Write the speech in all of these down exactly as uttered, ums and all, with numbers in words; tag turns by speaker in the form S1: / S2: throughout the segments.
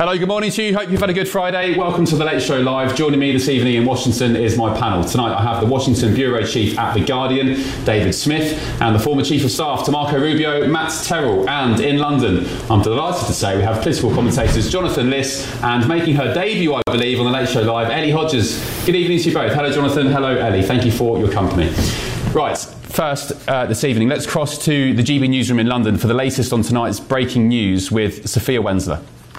S1: Hello, good morning to you. Hope you've had a good Friday. Welcome to The Late Show Live. Joining me this evening in Washington is my panel. Tonight I have the Washington Bureau Chief at The Guardian, David Smith, and the former Chief of Staff to Marco Rubio, Matt Terrell. And in London, I'm delighted to say we have political commentators Jonathan Liss and making her debut, I believe, on The Late Show Live, Ellie Hodges. Good evening to you both. Hello, Jonathan. Hello, Ellie. Thank you for your company. Right. First, uh, this evening, let's cross to the G B newsroom in London for the latest on tonight's breaking news with Sophia Wensler.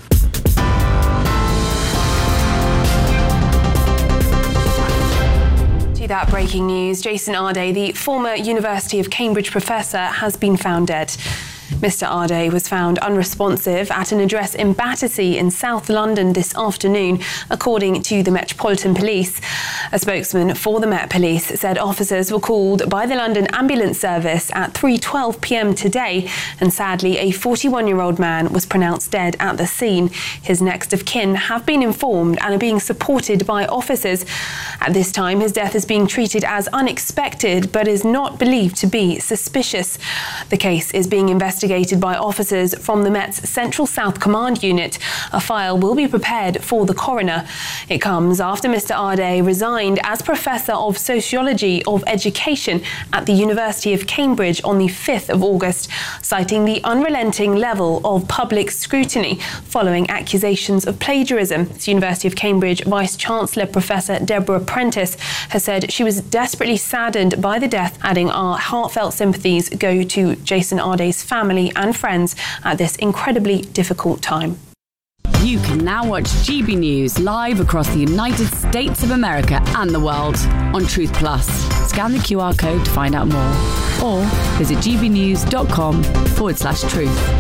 S2: That breaking news, Jason Arday, the former University of Cambridge professor, has been found dead. Mister Arday was found unresponsive at an address in Battersea in South London this afternoon, according to the Metropolitan Police. A spokesman for the Met Police said officers were called by the London Ambulance Service at three twelve p m today, and sadly a forty-one-year-old man was pronounced dead at the scene. His next of kin have been informed and are being supported by officers. At this time, his death is being treated as unexpected but is not believed to be suspicious. The case is being investigated by officers from the Met's Central South Command Unit. A file will be prepared for the coroner. It comes after Mister Arday resigned as Professor of Sociology of Education at the University of Cambridge on the fifth of August, citing the unrelenting level of public scrutiny following accusations of plagiarism. The University of Cambridge Vice-Chancellor Professor Deborah Prentice has said she was desperately saddened by the death, adding our heartfelt sympathies go to Jason Arday's family and friends at this incredibly difficult time.
S3: You can now watch G B News live across the United States of America and the world on Truth Plus. Scan the Q R code to find out more, or visit gbnews.com forward slash truth.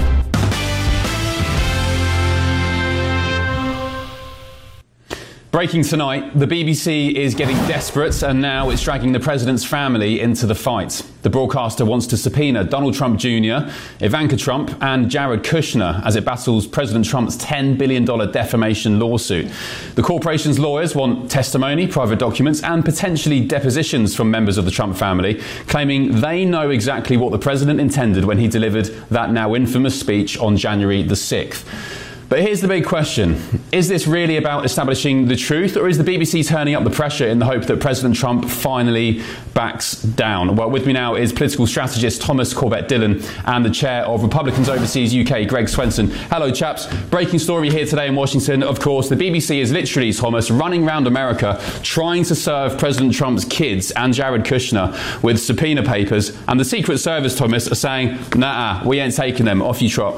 S1: Breaking tonight, the B B C is getting desperate and now it's dragging the president's family into the fight. The broadcaster wants to subpoena Donald Trump Junior, Ivanka Trump and Jared Kushner as it battles President Trump's ten billion dollars defamation lawsuit. The corporation's lawyers want testimony, private documents and potentially depositions from members of the Trump family, claiming they know exactly what the president intended when he delivered that now infamous speech on January the sixth. But here's the big question. Is this really about establishing the truth, or is the B B C turning up the pressure in the hope that President Trump finally backs down? Well, with me now is political strategist Thomas Corbett-Dillon and the chair of Republicans Overseas U K, Greg Swenson. Hello, chaps. Breaking story here today in Washington. Of course, the B B C is literally, Thomas, running around America trying to serve President Trump's kids and Jared Kushner with subpoena papers. And the Secret Service, Thomas, are saying, nah, we ain't taking them. Off you trot.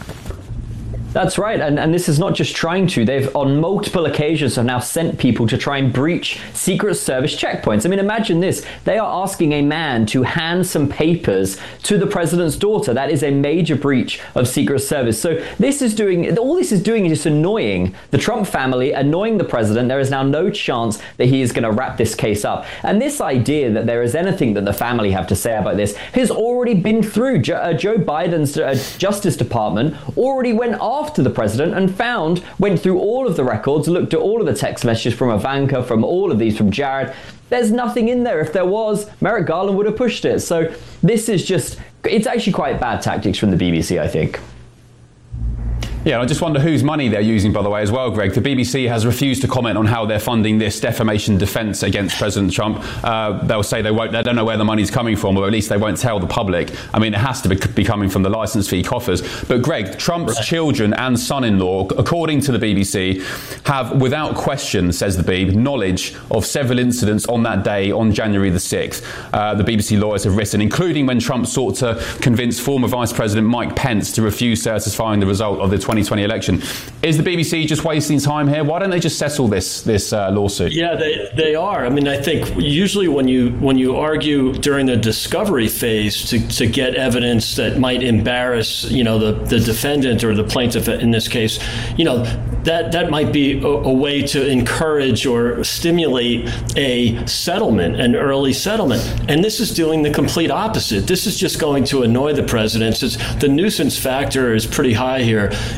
S4: That's right, and, and this is not just trying to. They've, on multiple occasions, have now sent people to try and breach Secret Service checkpoints. I mean, imagine this. They are asking a man to hand some papers to the president's daughter. That is a major breach of Secret Service. So this is doing, all this is doing is just annoying the Trump family, annoying the president. There is now no chance that he is going to wrap this case up. And this idea that there is anything that the family have to say about this has already been through. Jo- uh, Joe Biden's uh, Justice Department already went after to the president and found, went through all of the records, looked at all of the text messages from Ivanka, from all of these, from Jared. There's nothing in there. If there was, Merrick Garland would have pushed it. So this is just, it's actually quite bad tactics from the B B C, I think.
S1: Yeah, I just wonder whose money they're using, by the way, as well, Greg. The B B C has refused to comment on how they're funding this defamation defence against President Trump. Uh, they'll say they won't. They don't know where the money's coming from, or at least they won't tell the public. I mean, it has to be, be coming from the licence fee coffers. But, Greg, Trump's right. children and son-in-law, according to the B B C, have, without question, says the Beeb, knowledge of several incidents on that day, on January the sixth. Uh, the B B C lawyers have written, including when Trump sought to convince former Vice President Mike Pence to refuse certifying the result of the twenty twenty election. Is the B B C just wasting time here? Why don't they just settle this this uh, lawsuit?
S5: Yeah, they they are. I mean, I think usually when you when you argue during the discovery phase to, to get evidence that might embarrass, you know, the, the defendant or the plaintiff in this case, you know, that that might be a, a way to encourage or stimulate a settlement, an early settlement. And this is doing the complete opposite. This is just going to annoy the president. It's, the nuisance factor is pretty high here. And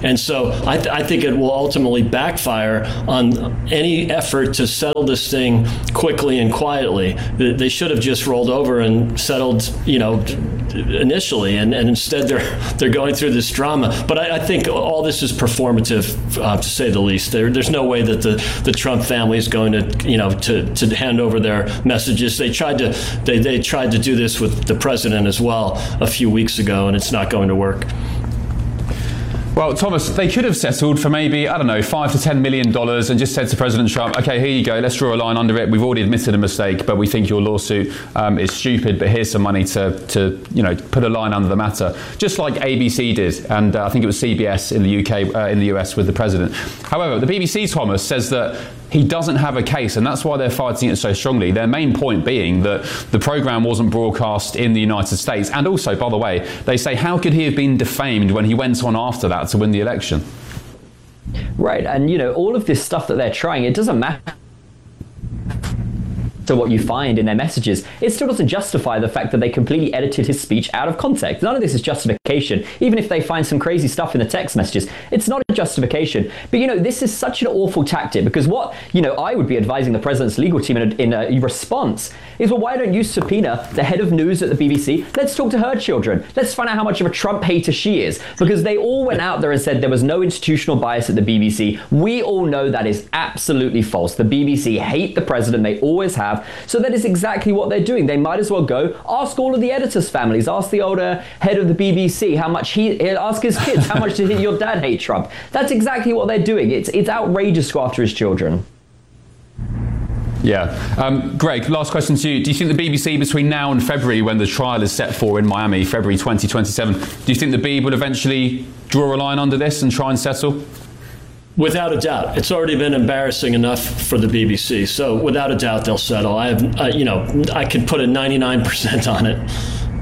S5: And so I, th- I think it will ultimately backfire on any effort to settle this thing quickly and quietly. They should have just rolled over and settled, you know, initially, and, and instead they're they're going through this drama. But I, I think all this is performative, uh, to say the least. There, there's no way that the, the Trump family is going to, you know, to, to hand over their messages. They tried to they, they tried to do this with the president as well a few weeks ago, and it's not going to work.
S1: Well, Thomas, they could have settled for maybe, I don't know, five to ten million dollars and just said to President Trump, OK, here you go, let's draw a line under it. We've already admitted a mistake, but we think your lawsuit um, is stupid, but here's some money to, to, you know, put a line under the matter. Just like A B C did, and uh, I think it was C B S in the U K, uh, in the U S with the president. However, the B B C, Thomas, says that he doesn't have a case, and that's why they're fighting it so strongly. Their main point being that the programme wasn't broadcast in the United States. And also, by the way, they say, how could he have been defamed when he went on after that to win the election?
S4: Right, and you know, all of this stuff that they're trying, it doesn't matter to what you find in their messages. It still doesn't justify the fact that they completely edited his speech out of context. None of this is justification. Even if they find some crazy stuff in the text messages, it's not a justification. But you know, this is such an awful tactic, because what, you know, I would be advising the president's legal team in a, in a response is, well, why don't you subpoena the head of news at the B B C? Let's talk to her children. Let's find out how much of a Trump hater she is, because they all went out there and said there was no institutional bias at the B B C. We all know that is absolutely false. The B B C hate the president. They always have. So that is exactly what they're doing. They might as well go ask all of the editors' families, ask the older head of the B B C how much he, ask his kids, how much did your dad hate Trump? That's exactly what they're doing. It's, it's outrageous to go after his children.
S1: Yeah. Um, Greg, last question to you. Do you think the B B C, between now and February, when the trial is set for in Miami, February twenty twenty-seven, do you think the B will eventually draw a line under this and try and settle?
S5: Without a doubt. It's already been embarrassing enough for the B B C. So without a doubt, they'll settle. I have, uh, you know, I can put a ninety-nine percent on it.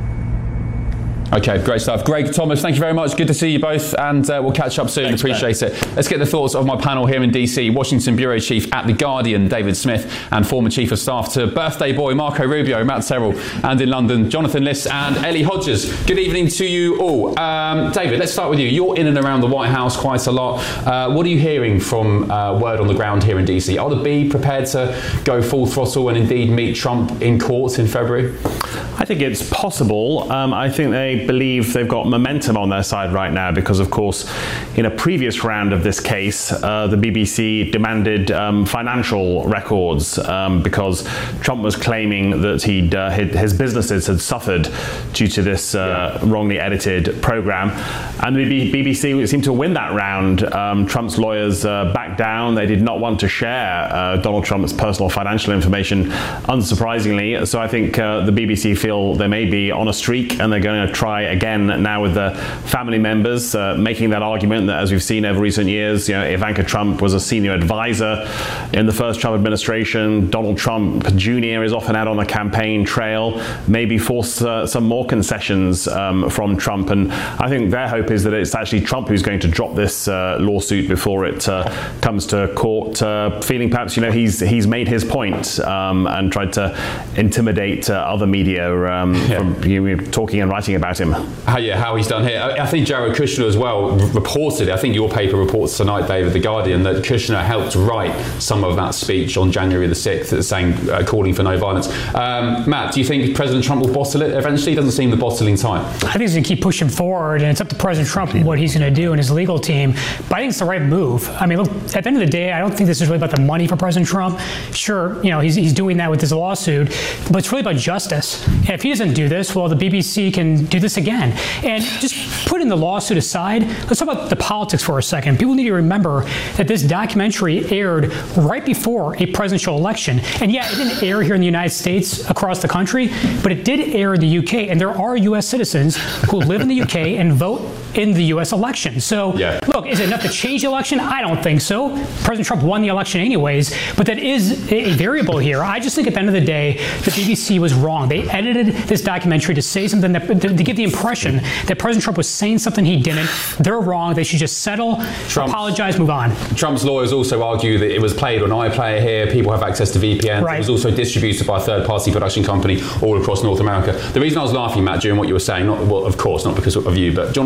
S1: OK, great stuff. Greg, Thomas, thank you very much. Good to see you both, and uh, we'll catch up soon. Thanks, Appreciate Ben. it. Let's get the thoughts of my panel here in D C. Washington Bureau Chief at The Guardian, David Smith, and former Chief of Staff to birthday boy Marco Rubio, Matt Terrell, and in London, Jonathan Liss and Ellie Hodges. Good evening to you all. Um, David, let's start with you. You're in and around the White House quite a lot. Uh, what are you hearing from uh, word on the ground here in D C? Are the B prepared to go full throttle and indeed meet Trump in court in February?
S6: I think it's possible. Um, I think they believe they've got momentum on their side right now because, of course, in a previous round of this case, uh, the B B C demanded um, financial records um, because Trump was claiming that he'd, uh, his businesses had suffered due to this uh, yeah. wrongly edited program. And the B B C seemed to win that round. Um, Trump's lawyers uh, backed down. They did not want to share uh, Donald Trump's personal financial information, unsurprisingly. So I think uh, the B B C feel they may be on a streak, and they're going to try again now with the family members, uh, making that argument that, as we've seen over recent years, you know, Ivanka Trump was a senior advisor in the first Trump administration. Donald Trump Junior is often out on the campaign trail, maybe force uh, some more concessions um, from Trump. And I think their hope is that it's actually Trump who's going to drop this uh, lawsuit before it uh, comes to court, uh, feeling perhaps, you know, he's he's made his point um, and tried to intimidate uh, other media um,
S1: yeah.
S6: from you know, talking and writing about him.
S1: How, yeah, how he's done here. I, I think Jared Kushner as well reported, I think your paper reports tonight, David, The Guardian, that Kushner helped write some of that speech on January the sixth, saying, uh, calling for no violence. Um, Matt, do you think President Trump will bottle it eventually? It doesn't seem the bottling type.
S7: I think he's going to keep pushing forward, and it's up to President Trump what he's going to do and his legal team. But I think it's the right move. I mean, look, at the end of the day, I don't think this is really about the money for President Trump. Sure, you know, he's, he's doing that with his lawsuit, but it's really about justice. And if he doesn't do this, well, the B B C can do this again. And just putting the lawsuit aside, let's talk about the politics for a second. People need to remember that this documentary aired right before a presidential election. And yeah, it didn't air here in the United States across the country, but it did air in the U K. And there are U S citizens who live in the U K and vote in the U S election. So, yeah. Look, is it enough to change the election? I don't think so. President Trump won the election anyways, but that is a variable here. I just think at the end of the day, the B B C was wrong. They edited this documentary to say something that, to, to give the impression that President Trump was saying something he didn't. They're wrong. They should just settle, Trump's, apologize, move on.
S1: Trump's lawyers also argue that it was played on iPlayer here. People have access to V P Ns. Right. It was also distributed by a third-party production company all across North America. The reason I was laughing, Matt, during what you were saying, not, well, of course, not because of you, but Jonathan Liss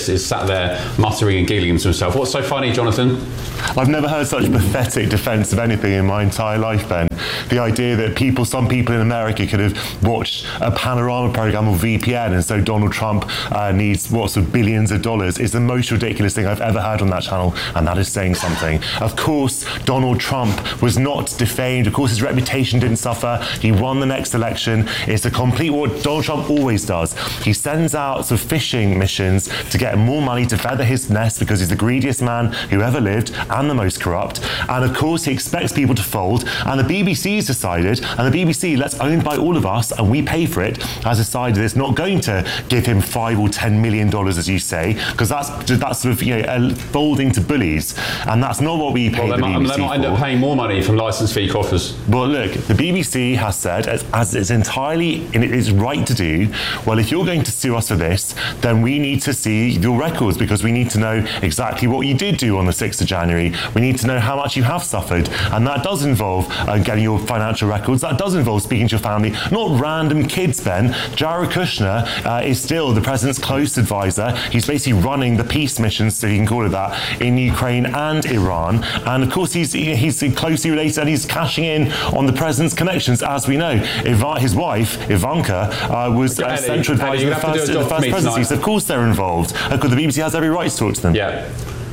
S1: Chris is sat there muttering and giggling to himself. What's so funny, Jonathan?
S8: I've never heard such pathetic defence of anything in my entire life, Ben. The idea that people, some people in America could have watched a panorama programme or V P N, and so Donald Trump uh, needs lots of billions of dollars is the most ridiculous thing I've ever heard on that channel, and that is saying something. Of course, Donald Trump was not defamed. Of course, his reputation didn't suffer. He won the next election. It's a complete what Donald Trump always does. He sends out sort of fishing missions to get more money to feather his nest because he's the greediest man who ever lived and the most corrupt. And of course, he expects people to fold. And the B B C's decided, and the B B C, that's owned by all of us, and we pay for it, has decided it's not going to give him five or ten million dollars, as you say, because that's that's sort of you know folding to bullies, and that's not what we pay
S1: well,
S8: the
S1: might,
S8: B B C
S1: they might
S8: for.
S1: end up paying more money from licence fee coffers.
S8: Well, look, the B B C has said, as, as it's entirely in its right to do, well, if you're going to sue us for this, then we need to see your records, because we need to know exactly what you did do on the sixth of January. We need to know how much you have suffered, and that does involve uh, getting your financial records. That does involve speaking to your family, not random kids, Ben. Jared Kushner uh, is still the president's close advisor. He's basically running the peace missions, so you can call it that, in Ukraine and Iran. And of course, he's he's closely related, and he's cashing in on the president's connections, as we know. Iva- his wife, Ivanka, uh, was a central advisor in the first, the first presidency. So of course they're involved. Because the B B C has every right to talk to them.
S1: Yeah.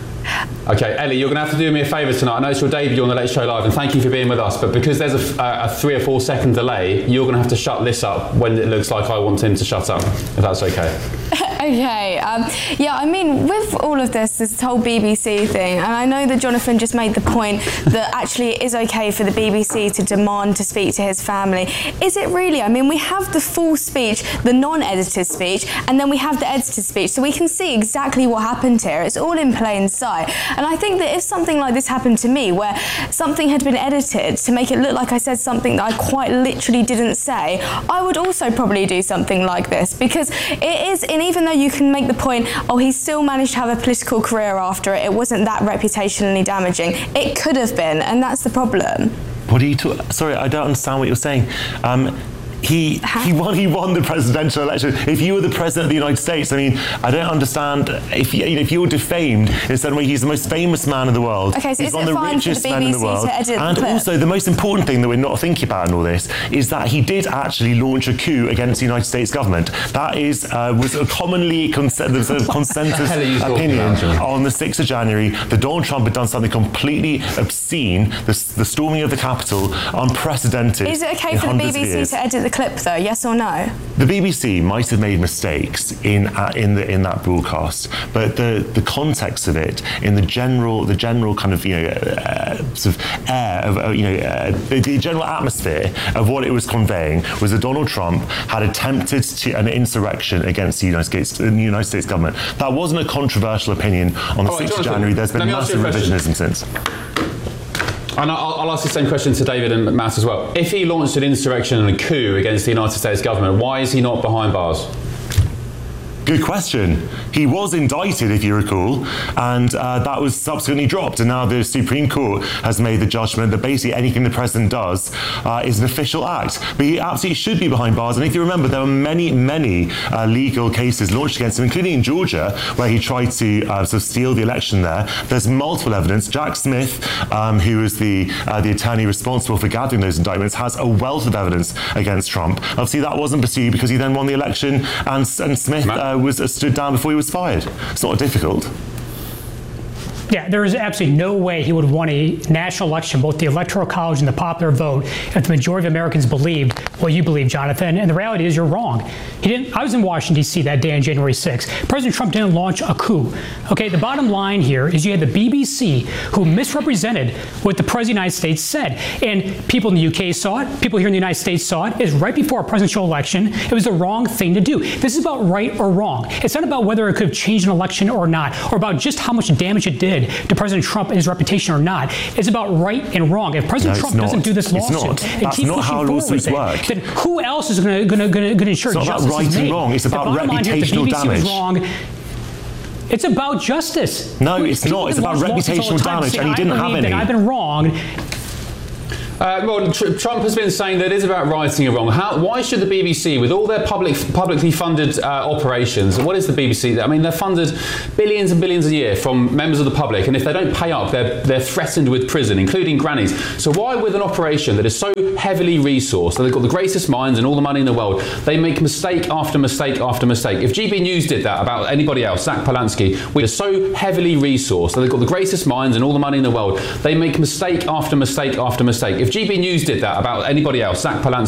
S1: Okay, Ellie, you're going to have to do me a favour tonight. I know it's your debut on the Late Show Live, and thank you for being with us, but because there's a, a, a three or four second delay, you're going to have to shut this up when it looks like I want him to shut up, if that's okay.
S9: Okay, um, yeah, I mean, with all of this, this whole B B C thing, and I know that Jonathan just made the point that actually it is okay for the B B C to demand to speak to his family. Is it really? I mean, we have the full speech, the non-edited speech, and then we have the edited speech, so we can see exactly what happened here. It's all in plain sight. And I think that if something like this happened to me, where something had been edited to make it look like I said something that I quite literally didn't say, I would also probably do something like this, because it is, and even though you can make the point, oh, he still managed to have a political career after it, it wasn't that reputationally damaging. It could have been, and that's the problem.
S8: What are you talking? Sorry, I don't understand what you're saying. Um, He he won he won the presidential election. If you were the president of the United States, I mean, I don't understand. If you, if you were defamed in a certain way, he's the most famous man in the world.
S9: Okay, so
S8: he's
S9: is
S8: one
S9: it
S8: of the
S9: fine for
S8: richest
S9: the
S8: men in the
S9: B B C
S8: world.
S9: to edit the
S8: And
S9: clip?
S8: also, the most important thing that we're not thinking about in all this is that he did actually launch a coup against the United States government. That is uh, was a commonly cons- there's a consensus opinion on the sixth of January that Donald Trump had done something completely obscene. The, the storming of the Capitol, unprecedented.
S9: Is it okay
S8: in
S9: for the B
S8: hundreds
S9: B
S8: of
S9: C
S8: years.
S9: to edit the clip, though? Yes or no?
S8: The B B C might have made mistakes in uh, in the in that broadcast, but the, the context of it, in the general the general kind of you know uh, sort of air of uh, you know uh, the, the general atmosphere of what it was conveying was that Donald Trump had attempted to an insurrection against the United States the United States government. That wasn't a controversial opinion on the
S1: All right,
S8: sixth of
S1: Jonathan,
S8: January. There's been
S1: let me ask you
S8: massive
S1: a question.
S8: revisionism since.
S1: And I'll, I'll ask the same question to David and Matt as well. If he launched an insurrection and a coup against the United States government, why is he not behind bars?
S8: Good question. He was indicted, if you recall, and uh, that was subsequently dropped. And now the Supreme Court has made the judgment that basically anything the president does uh, is an official act. But he absolutely should be behind bars. And if you remember, there were many, many uh, legal cases launched against him, including in Georgia, where he tried to uh, sort of steal the election there. There's multiple evidence. Jack Smith, um, who was the uh, the attorney responsible for gathering those indictments, has a wealth of evidence against Trump. Obviously, that wasn't pursued because he then won the election, and, and Smith uh, was uh, stood down before he was fired. It's not difficult.
S7: Yeah, there is absolutely no way he would have won a national election, both the Electoral College and the popular vote, if the majority of Americans believed what you believe, Jonathan. And the reality is you're wrong. He didn't. I was in Washington, D C that day on January sixth. President Trump didn't launch a coup. Okay, the bottom line here is you had the B B C who misrepresented what the President of the United States said. And people in the U K saw it. People here in the United States saw it. It's right before a presidential election. It was the wrong thing to do. This is about right or wrong. It's not about whether it could have changed an election or not, or about just how much damage it did to President Trump and his reputation or not. It's about right and wrong. If President
S8: No,
S7: Trump
S8: not.
S7: doesn't do this
S8: It's
S7: lawsuit
S8: not.
S7: and
S8: That's
S7: keep
S8: not
S7: pushing
S8: how
S7: forward
S8: lawsuits
S7: with it,
S8: work.
S7: then who else is going to going to ensure
S8: It's not
S7: justice
S8: about right
S7: is
S8: and
S7: made?
S8: wrong. It's
S7: The
S8: about
S7: bottom line here is the
S8: reputational
S7: B B C was
S8: damage.
S7: wrong. It's about justice.
S8: No, it's not. It's about reputational damage, and he didn't have any.
S7: I've been wrong.
S1: Uh, well, tr- Trump has been saying that it is about righting a wrong. How, why should the B B C, with all their public, publicly funded uh, operations, what is the B B C? I mean, they're funded billions and billions a year from members of the public, and if they don't pay up, they're, they're threatened with prison, including grannies. So why, with an operation that is so heavily resourced, and they've got the greatest minds and all the money in the world, they make mistake after mistake after mistake? If G B News did that about anybody else, Zach Polanski, we're so heavily resourced, and they've got the greatest minds and all the money in the world, they make mistake after mistake after mistake. If G B News did that about anybody else, Zach Polanski,